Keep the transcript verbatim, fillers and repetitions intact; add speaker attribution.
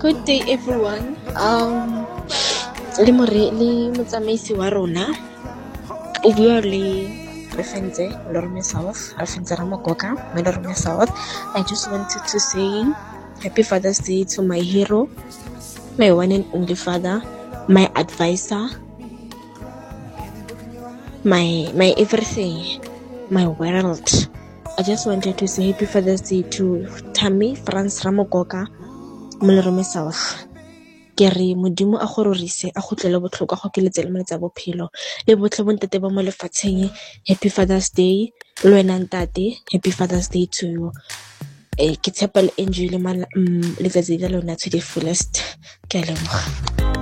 Speaker 1: Good day, everyone. Um, le more le motsamaisi wa rona o bua le Refentse Lorme South, Refentse Ramogoka, my Lorme South. I just wanted to say happy Father's Day to my hero, my one and only father, my advisor, my my everything, my world. I just wanted to say happy Father's Day to Tammy Franz Ramogoka, Molorme South. Ke re modimo a go rorise a go tlele botlhoko go keletse le mole tsa bophelo le botlhe bontate ba mo lefatsheng. Happy Father's Day le wena ntate, happy Father's Day to you. Eh ke tshepa le enjoy le letsatsi la lona to the fullest. Ke a leboga.